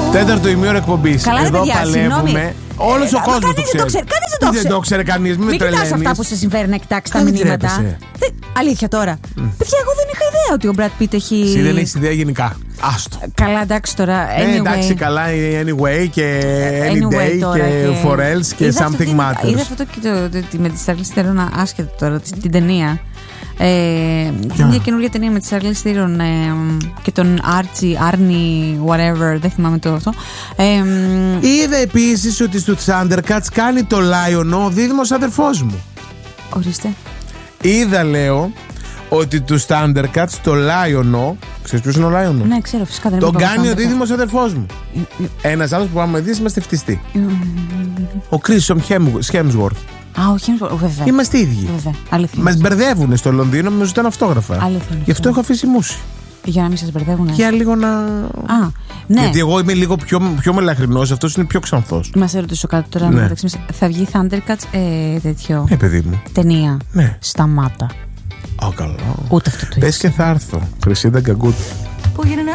Τέταρτο ημίωρο εκπομπής. Καλά, εδώ παιδιά, παλεύουμε. Όλος ο κόσμος το ξέρει. Κανείς δεν το ξέρει. Κανείς. Μην κοιτάς αυτά που σε συμφέρει να κοιτάξεις τα μηνύματα. Αλήθεια τώρα. Παιδιά, εγώ δεν είχα ιδέα ότι ο Brad Pitt έχει. Εσύ δεν έχεις ιδέα γενικά. Άστο. Καλά, εντάξει τώρα. Εντάξει, καλά. Anyway και Any Day και For Else και Something Matters. Είδα αυτό και με τη Charlize Theron, άσχετο τώρα, την ταινία. Μια καινούργια ταινία με τη Charlize Theron και τον Arnie, whatever, δεν θυμάμαι το αυτό. Είδα επίσης ότι στο Thundercats κάνει το Lion ο δίδυμος αδερφός μου. Ορίστε. Είδα, λέω, ότι του Thundercats το Lion, ξέρεις ποιος είναι ο Lion? Ναι, ξέρω, φυσικά δεν είναι. Τον κάνει ο δίδυμος αδερφός μου. Ένας άλλος που πάμε δεις, είμαστε φτιστοί. Ο Chris Hemsworth. Α, όχι, βέβαια. Είμαστε ίδιοι. Μας μπερδεύουν στο Λονδίνο, με ζητάνε αυτόγραφα. Γι' αυτό έχω αφήσει μουσι. Για να μην σας μπερδεύουν. Για λίγο να. Α, ναι. Γιατί εγώ είμαι λίγο πιο μελαχρινός, αυτός είναι πιο ξανθός. Να σε ρωτήσω κάτι τώρα. Ναι. Θα βγει Thundercats τέτοιο. Παιδί μου. Ταινία. Ναι. Σταμάτα. Α, καλά. Ούτε αυτό το Πες και θα έρθω. Χρυσίδα Γκαγκούτ. Πού γυρνά?